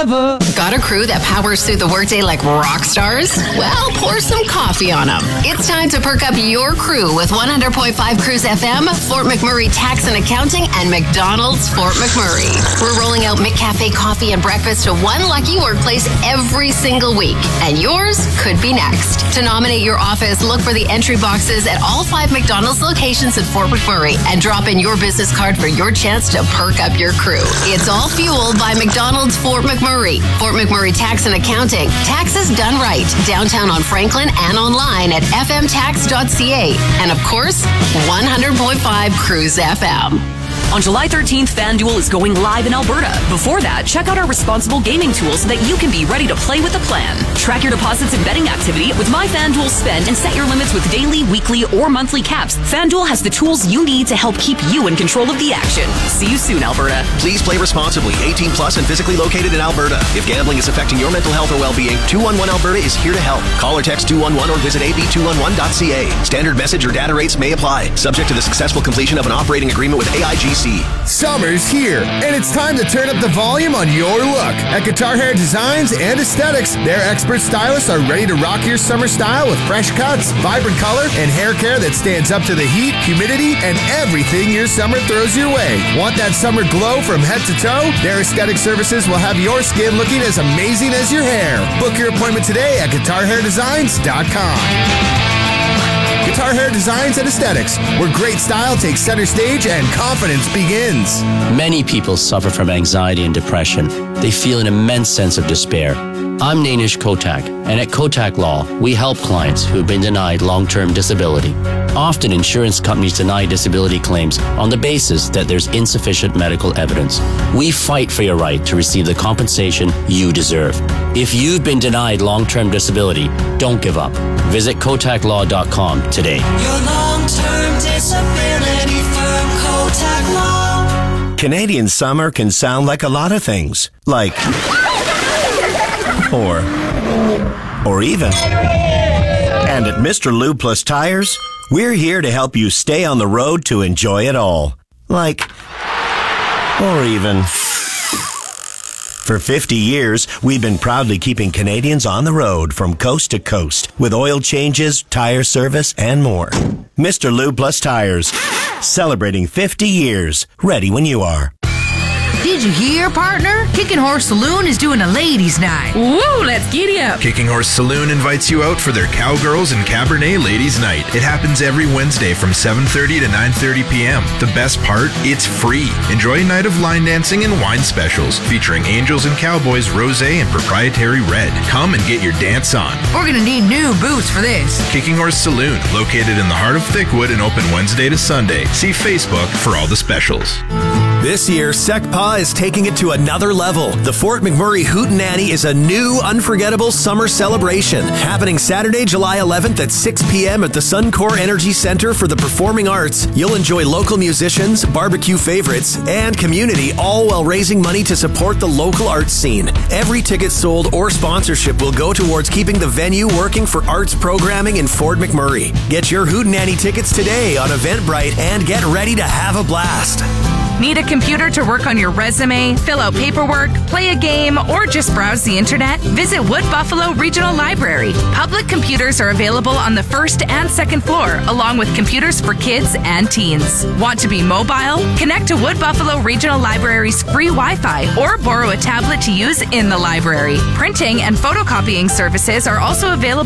forever. Got a crew that powers through the workday like rock stars? Well, pour some coffee on them. It's time to perk up your crew with 100.5 Cruise FM, Fort McMurray Tax and Accounting, and McDonald's Fort McMurray. We're rolling out McCafe coffee and breakfast to one lucky workplace every single week, and yours could be next. To nominate your office, look for the entry boxes at all 5 McDonald's locations at Fort McMurray and drop in your business card for your chance to perk up your crew. It's all fueled by McDonald's Fort McMurray. Fort McMurray Tax and Accounting. Taxes done right. Downtown on Franklin and online at fmtax.ca. And of course, 100.5 Cruise FM. On July 13th, FanDuel is going live in Alberta. Before that, check out our responsible gaming tools so that you can be ready to play with a plan. Track your deposits and betting activity with My FanDuel Spend and set your limits with daily, weekly, or monthly caps. FanDuel has the tools you need to help keep you in control of the action. See you soon, Alberta. Please play responsibly. 18 plus and physically located in Alberta. If gambling is affecting your mental health or well-being, 211 Alberta is here to help. Call or text 211 or visit ab211.ca. Standard message or data rates may apply. Subject to the successful completion of an operating agreement with AIGC. Summer's here, and it's time to turn up the volume on your look. At Guitar Hair Designs and Aesthetics, their expert stylists are ready to rock your summer style with fresh cuts, vibrant color, and hair care that stands up to the heat, humidity, and everything your summer throws your way. Want that summer glow from head to toe? Their aesthetic services will have your skin looking as amazing as your hair. Book your appointment today at GuitarHairDesigns.com. Guitar Hair Designs and Aesthetics, where great style takes center stage and confidence begins. Many people suffer from anxiety and depression. They feel an immense sense of despair. I'm Nainish Kotak, and at Kotak Law, we help clients who have been denied long-term disability. Often, insurance companies deny disability claims on the basis that there's insufficient medical evidence. We fight for your right to receive the compensation you deserve. If you've been denied long-term disability, don't give up. Visit KotakLaw.com today. Your long-term disability firm, Kotak Law. Canadian summer can sound like a lot of things. Like... Or even. And at Mr. Lube Plus Tires, we're here to help you stay on the road to enjoy it all. Like... Or even... For 50 years, we've been proudly keeping Canadians on the road from coast to coast with oil changes, tire service, and more. Mr. Lube Plus Tires, celebrating 50 years, ready when you are. Did you hear, partner? Kicking Horse Saloon is doing a ladies' night. Woo, let's giddy up. Kicking Horse Saloon invites you out for their Cowgirls and Cabernet Ladies' Night. It happens every Wednesday from 7:30 to 9:30 p.m. The best part? It's free. Enjoy a night of line dancing and wine specials featuring Angels and Cowboys Rosé and Proprietary Red. Come and get your dance on. We're gonna need new boots for this. Kicking Horse Saloon, located in the heart of Thickwood and open Wednesday to Sunday. See Facebook for all the specials. This year, SECPA is taking it to another level. The Fort McMurray Hootenanny is a new, unforgettable summer celebration. Happening Saturday, July 11th at 6 p.m. at the Suncor Energy Center for the Performing Arts. You'll enjoy local musicians, barbecue favorites, and community, all while raising money to support the local arts scene. Every ticket sold or sponsorship will go towards keeping the venue working for arts programming in Fort McMurray. Get your Hootenanny tickets today on Eventbrite and get ready to have a blast. Need a computer to work on your resume, fill out paperwork, play a game, or just browse the internet? Visit Wood Buffalo Regional Library. Public computers are available on the first and second floor, along with computers for kids and teens. Want to be mobile? Connect to Wood Buffalo Regional Library's free Wi-Fi or borrow a tablet to use in the library. Printing and photocopying services are also available